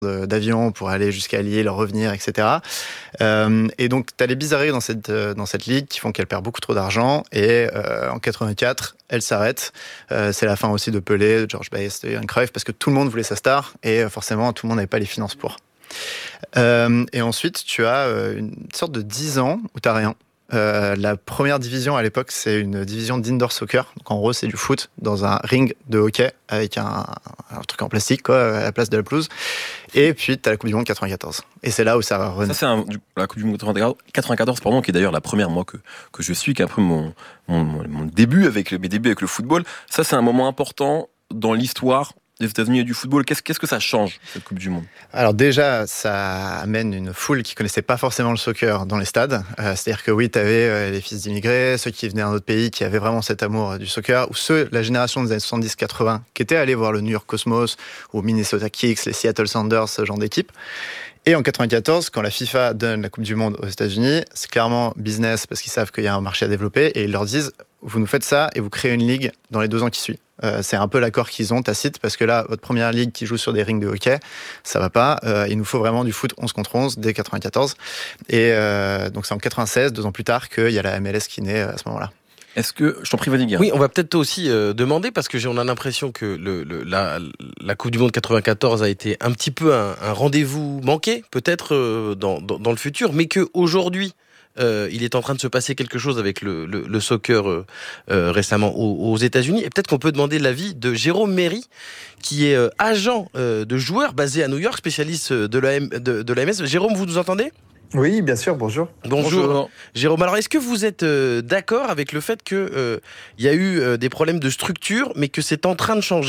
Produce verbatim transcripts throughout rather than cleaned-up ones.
d'avion pour aller jusqu'à Lille, revenir, et cetera. Euh, et donc, tu as les bizarreries dans cette, dans cette ligue qui font qu'elle perd beaucoup trop d'argent. Et euh, en quatre-vingt-quatre, elle s'arrête. Euh, c'est la fin aussi de Pelé, de George Best, de Johan Cruyff, parce que tout le monde voulait sa star et forcément, tout le monde n'avait pas les finances pour. Euh, et ensuite, tu as une sorte de dix ans où tu n'as rien. Euh, la première division à l'époque, c'est une division d'indoor soccer. Donc en gros, c'est du foot dans un ring de hockey avec un, un truc en plastique quoi, à la place de la pelouse. Et puis, tu as la Coupe du Monde quatre-vingt-quatorze. Et c'est là où ça renaît. Ça, c'est un, la Coupe du Monde quatre-vingt-quatorze, pardon, qui est d'ailleurs la première, moi, que, que je suis, qui est un peu mon, mon, mon début avec le, mes débuts avec le football. Ça, c'est un moment important dans l'histoire des États-Unis et du football. Qu'est-ce, qu'est-ce que ça change, cette Coupe du Monde ? Alors déjà, ça amène une foule qui connaissait pas forcément le soccer dans les stades. Euh, c'est-à-dire que oui, tu avais euh, les fils d'immigrés, ceux qui venaient d'un autre pays, qui avaient vraiment cet amour euh, du soccer, ou ceux, la génération des années soixante-dix quatre-vingts, qui étaient allés voir le New York Cosmos, ou Minnesota Kicks, les Seattle Sounders, ce genre d'équipe. Et en quatre-vingt-quatorze, quand la FIFA donne la Coupe du Monde aux États-Unis, c'est clairement business parce qu'ils savent qu'il y a un marché à développer et ils leur disent vous nous faites ça et vous créez une ligue dans les deux ans qui suivent. Euh, c'est un peu l'accord qu'ils ont tacite parce que là, votre première ligue qui joue sur des rings de hockey, ça va pas. Euh, il nous faut vraiment du foot onze contre onze dès quatre-vingt-quatorze. Et euh, donc c'est en quatre-vingt-seize, deux ans plus tard, qu'il y a la M L S qui naît à ce moment-là. Est-ce que, je t'en prie, vas-y, Guillaume. Oui, on va peut-être aussi euh, demander, parce que j'ai, on a l'impression que le, le, la, la Coupe du Monde quatre-vingt-quatorze a été un petit peu un, un rendez-vous manqué, peut-être euh, dans, dans, dans le futur, mais qu'aujourd'hui, euh, il est en train de se passer quelque chose avec le, le, le soccer euh, euh, récemment aux, aux États-Unis. Et peut-être qu'on peut demander l'avis de Jérôme Méry, qui est euh, agent euh, de joueurs basé à New York, spécialiste de la, M, de, de la M S. Jérôme, vous nous entendez ? Oui, bien sûr, bonjour. Bonjour. Bonjour. Jérôme, alors est-ce que vous êtes euh, d'accord avec le fait qu'il euh, y a eu euh, des problèmes de structure, mais que c'est en train de changer ?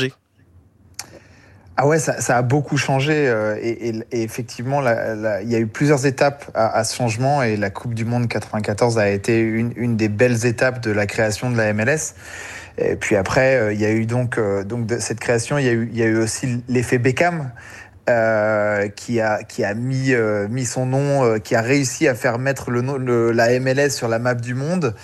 Ah ouais, ça, ça a beaucoup changé euh, et, et, et effectivement, la, la, il y a eu plusieurs étapes à, à ce changement et la Coupe du Monde quatre-vingt-quatorze a été une, une des belles étapes de la création de la M L S. Et puis après, euh, il y a eu donc, euh, donc de cette création, il y a eu, il y a eu aussi l'effet Beckham. Euh, qui a qui a mis euh, mis son nom, euh, qui a réussi à faire mettre le nom le, la M L S sur la map du monde.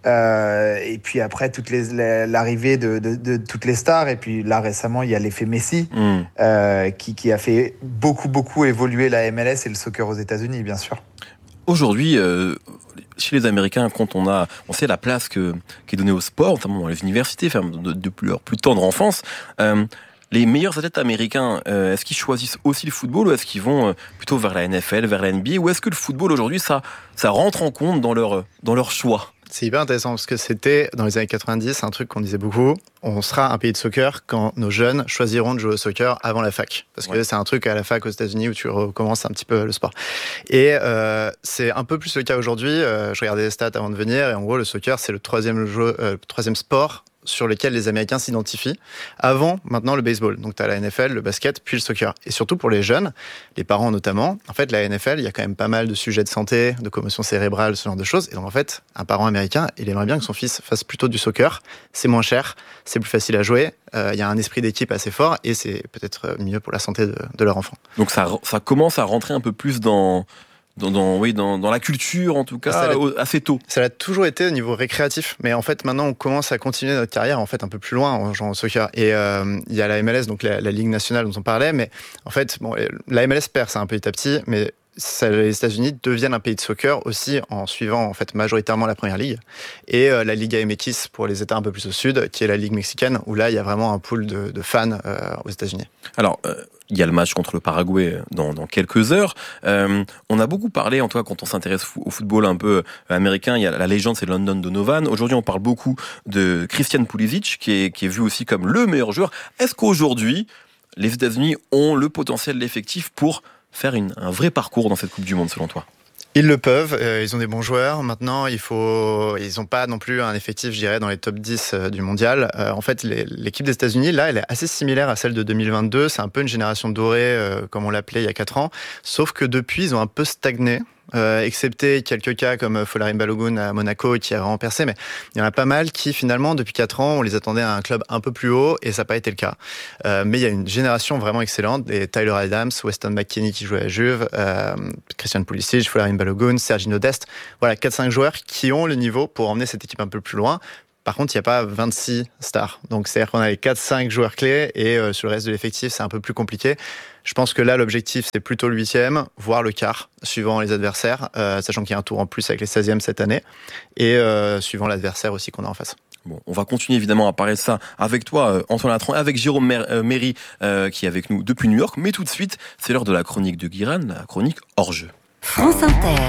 Euh, et puis après toutes les, les l'arrivée de, de de toutes les stars. Et puis là récemment il y a l'effet Messi mmh. euh, qui qui a fait beaucoup beaucoup évoluer la M L S et le soccer aux États-Unis, bien sûr. Aujourd'hui, euh, chez les Américains, quand on a, on sait la place que qui est donnée au sport, notamment dans les universités, enfin, de, depuis leur plus tendre enfance. Euh, Les meilleurs athlètes américains, euh, est-ce qu'ils choisissent aussi le football ou est-ce qu'ils vont euh, plutôt vers la N F L, vers la N B A, ou est-ce que le football aujourd'hui, ça, ça rentre en compte dans leur, dans leur choix ? C'est hyper intéressant parce que c'était, dans les années quatre-vingt-dix, un truc qu'on disait beaucoup. On sera un pays de soccer quand nos jeunes choisiront de jouer au soccer avant la fac. Parce que ouais. c'est un truc à la fac aux États-Unis où tu recommences un petit peu le sport. Et euh, c'est un peu plus le cas aujourd'hui. Euh, je regardais les stats avant de venir et en gros, le soccer, c'est le troisième, jeu, euh, troisième sport sur lesquels les Américains s'identifient, avant maintenant le baseball. Donc tu as la N F L, le basket, puis le soccer. Et surtout pour les jeunes, les parents notamment, en fait la N F L, il y a quand même pas mal de sujets de santé, de commotion cérébrale, ce genre de choses. Et donc en fait, un parent américain, il aimerait bien que son fils fasse plutôt du soccer. C'est moins cher, c'est plus facile à jouer, euh, il y a un esprit d'équipe assez fort et c'est peut-être mieux pour la santé de, de leur enfant. Donc ça, ça commence à rentrer un peu plus dans... Dans, dans, oui, dans, dans la culture, en tout cas, ça assez tôt. Ça l'a toujours été au niveau récréatif, mais en fait, maintenant, on commence à continuer notre carrière en fait un peu plus loin en jouant au soccer. Et euh, il y a la M L S, donc la, la Ligue nationale dont on parlait, mais en fait, bon, la M L S perce un petit à petit, mais ça, les États-Unis deviennent un pays de soccer aussi en suivant en fait majoritairement la première ligue et euh, la Liga M X pour les États un peu plus au sud, qui est la Ligue mexicaine, où là, il y a vraiment un pool de, de fans euh, aux États-Unis. Alors. Euh... Il y a le match contre le Paraguay dans, dans quelques heures. Euh, on a beaucoup parlé, en tout cas, quand on s'intéresse au football un peu américain, il y a la légende, c'est Landon Donovan. Aujourd'hui, on parle beaucoup de Christian Pulisic, qui est, qui est vu aussi comme le meilleur joueur. Est-ce qu'aujourd'hui, les États-Unis ont le potentiel, l'effectif pour faire une, un vrai parcours dans cette Coupe du Monde, selon toi ? Ils le peuvent, euh, ils ont des bons joueurs. Maintenant, il faut, ils n'ont pas non plus un effectif, je dirais, dans les top dix euh, du mondial. Euh, en fait, les, l'équipe des États-Unis, là, elle est assez similaire à celle de deux mille vingt-deux. C'est un peu une génération dorée, euh, comme on l'appelait il y a quatre ans. Sauf que depuis, ils ont un peu stagné. Euh, excepté quelques cas comme Folarin Balogun à Monaco qui a vraiment percé, mais il y en a pas mal qui finalement depuis quatre ans on les attendait à un club un peu plus haut et ça n'a pas été le cas. Euh, mais il y a une génération vraiment excellente, des Tyler Adams, Weston McKennie qui jouait à Juve, euh, Christian Pulisic, Folarin Balogun, Serginho Dest, voilà quatre cinq joueurs qui ont le niveau pour emmener cette équipe un peu plus loin. Par contre, il n'y a pas vingt-six stars. Donc, c'est-à-dire qu'on a les quatre cinq joueurs clés et euh, sur le reste de l'effectif, c'est un peu plus compliqué. Je pense que là, l'objectif, c'est plutôt le huitième, voire le quart, suivant les adversaires, euh, sachant qu'il y a un tour en plus avec les seizièmes cette année, et euh, suivant l'adversaire aussi qu'on a en face. Bon, on va continuer évidemment à parler de ça avec toi, Antoine Latran, avec Jérôme Méry, euh, qui est avec nous depuis New York. Mais tout de suite, c'est l'heure de la chronique de Guiran, la chronique hors-jeu. France Inter.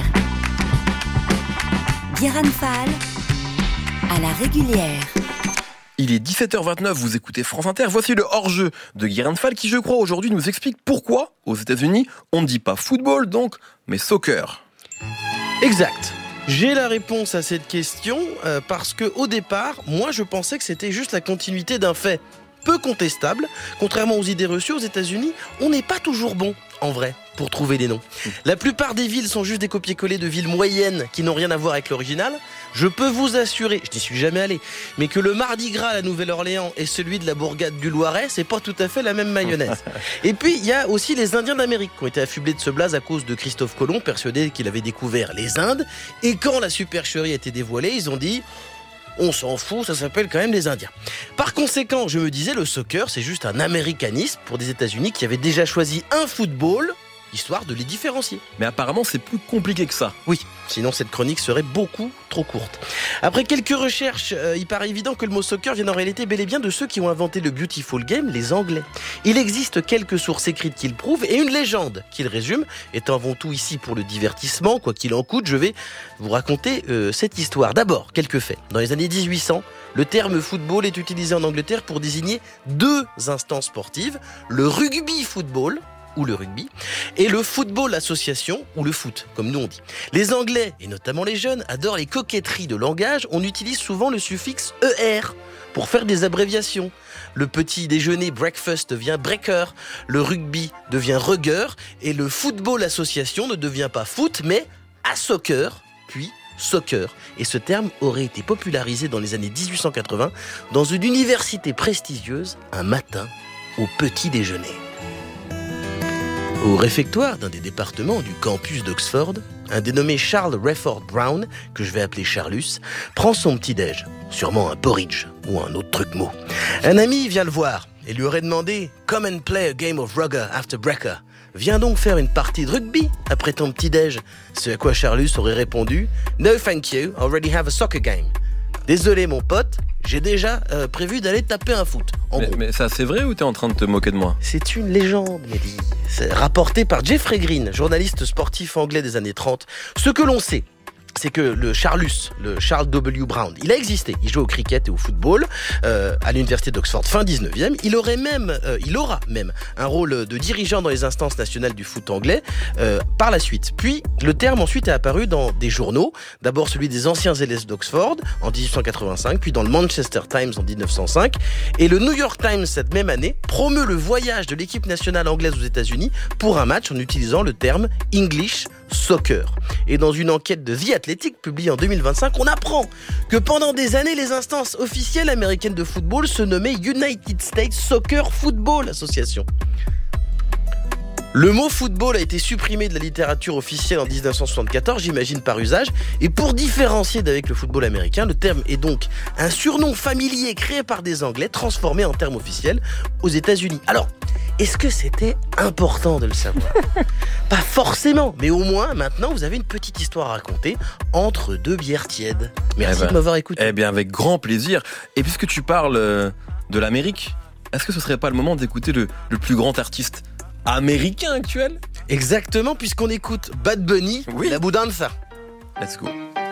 Guiran Fall à la régulière. Il est dix-sept heures vingt-neuf, vous écoutez France Inter. Voici le hors-jeu de Guiran Fall qui, je crois, aujourd'hui nous explique pourquoi, aux États-Unis, on ne dit pas football, donc, mais soccer. Exact. J'ai la réponse à cette question euh, parce que au départ, moi je pensais que c'était juste la continuité d'un fait peu contestable. Contrairement aux idées reçues aux États-Unis, on n'est pas toujours bon, en vrai, pour trouver des noms. La plupart des villes sont juste des copier-coller de villes moyennes qui n'ont rien à voir avec l'original. Je peux vous assurer, je n'y suis jamais allé, mais que le Mardi Gras à la Nouvelle-Orléans et celui de la bourgade du Loiret, c'est pas tout à fait la même mayonnaise. Et puis, il y a aussi les Indiens d'Amérique qui ont été affublés de ce blaze à cause de Christophe Colomb, persuadé qu'il avait découvert les Indes. Et quand la supercherie a été dévoilée, ils ont dit... on s'en fout, ça s'appelle quand même les Indiens. Par conséquent, je me disais, le soccer, c'est juste un américanisme pour des États-Unis qui avaient déjà choisi un football, histoire de les différencier. Mais apparemment, c'est plus compliqué que ça. Oui, sinon cette chronique serait beaucoup trop courte. Après quelques recherches, euh, il paraît évident que le mot soccer vient en réalité bel et bien de ceux qui ont inventé le Beautiful Game, les Anglais. Il existe quelques sources écrites qui le prouvent et une légende qui le résume. Étant avant tout ici pour le divertissement, quoi qu'il en coûte, je vais vous raconter euh, cette histoire. D'abord, quelques faits. Dans les années dix-huit cents, le terme football est utilisé en Angleterre pour désigner deux instances sportives, le rugby football, ou le rugby, et le football association, ou le foot, comme nous on dit. Les Anglais, et notamment les jeunes, adorent les coquetteries de langage. On utilise souvent le suffixe E R pour faire des abréviations. Le petit déjeuner breakfast devient breaker, le rugby devient rugger, et le football association ne devient pas foot, mais à soccer, puis soccer. Et ce terme aurait été popularisé dans les années dix-huit cent quatre-vingts dans une université prestigieuse, un matin, au petit déjeuner. Au réfectoire d'un des départements du campus d'Oxford, un dénommé Charles Rayford Brown, que je vais appeler Charlus, prend son petit-déj, sûrement un porridge ou un autre truc mot. Un ami vient le voir et lui aurait demandé « Come and play a game of rugger after breaker ». Viens donc faire une partie de rugby après ton petit-déj. Ce à quoi Charlus aurait répondu « No thank you, I already have a soccer game ». Désolé mon pote, j'ai déjà euh, prévu d'aller taper un foot. En mais, gros. mais ça c'est vrai ou t'es en train de te moquer de moi ? C'est une légende, Mehdi. C'est rapporté par Jeffrey Green, journaliste sportif anglais des années trente. Ce que l'on sait, c'est que le Charlus, le Charles W. Brown, il a existé. Il joue au cricket et au football euh, à l'université d'Oxford fin dix-neuvième. Il aurait même, euh, il aura même un rôle de dirigeant dans les instances nationales du foot anglais euh, par la suite. Puis le terme ensuite est apparu dans des journaux. D'abord celui des anciens élèves d'Oxford en dix-huit cent quatre-vingt-cinq, puis dans le Manchester Times en dix-neuf cent cinq. Et le New York Times cette même année promeut le voyage de l'équipe nationale anglaise aux États-Unis pour un match en utilisant le terme English Soccer. Et dans une enquête de The Athletic publiée en deux mille vingt-cinq, on apprend que pendant des années, les instances officielles américaines de football se nommaient United States Soccer Football Association. Le mot football a été supprimé de la littérature officielle en dix-neuf cent soixante-quatorze, j'imagine par usage, et pour différencier d'avec le football américain, le terme est donc un surnom familier créé par des Anglais, transformé en terme officiel aux États-Unis. Alors, est-ce que c'était important de le savoir ? Pas forcément, mais au moins, maintenant, vous avez une petite histoire à raconter entre deux bières tièdes. Merci eh ben, de m'avoir écouté. Eh bien, avec grand plaisir. Et puisque tu parles euh, de l'Amérique, est-ce que ce serait pas le moment d'écouter le, le plus grand artiste américain actuel ? Exactement, puisqu'on écoute Bad Bunny, oui. La Boudanza. Let's go.